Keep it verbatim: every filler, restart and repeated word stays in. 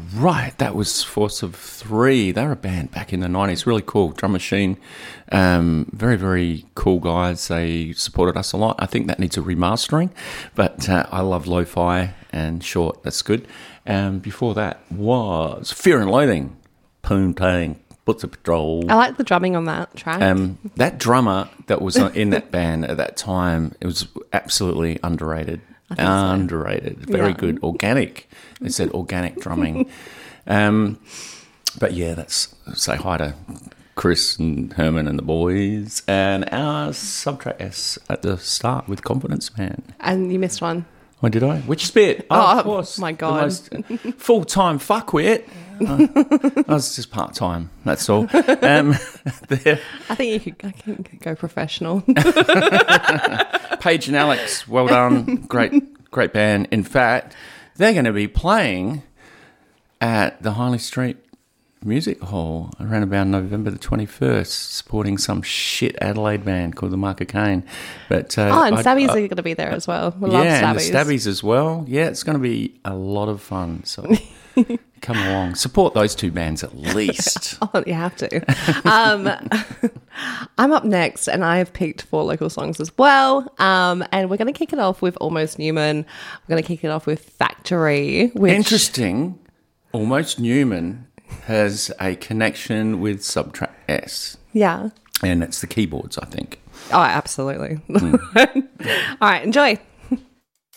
right. That was Force of Three. They were a band back in the nineties. Really cool. Drum machine. Um, very, very cool guys. They supported us a lot. I think that needs a remastering. But uh, I love Lo-Fi and Short. That's good. Um, before that was Fear and Loathing. Poontang. Butts of Patrol. I like the drumming on that track. Um, that drummer that was in that band at that time, it was absolutely underrated. Underrated. So. Very yeah. good. Organic. They said organic drumming. um, but yeah, that's say hi to Chris and Herman and the boys. And our subtrack S at the start with Confidence Man. And you missed one. Oh, did I? Which bit? Oh, oh of course. My God. The most full-time fuckwit. uh, I was just part-time, that's all. Um, I think you could, I can go professional. Paige and Alex, well done. Great, great band. In fact, they're going to be playing at the Harley Street Music Hall around about November the twenty-first, supporting some shit Adelaide band called the Mark of Cain. But uh, oh, and I, Stabbies I, are going to be there as well. We yeah, love Stabbies. and the Stabbies as well. Yeah, it's going to be a lot of fun. So come along, support those two bands at least. Oh, you have to. Um, I'm up next, and I have picked four local songs as well. Um, and we're going to kick it off with Almost Newman. We're going to kick it off with Factory. Which... Interesting. Almost Newman has a connection with Subtrack S. Yeah. And it's the keyboards, I think. Oh, absolutely. Mm. All right, enjoy.